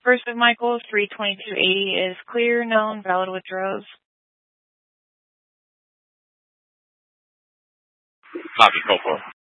First of Michael 3:2280 is clear, known, valid withdrawals. Copy, go for it.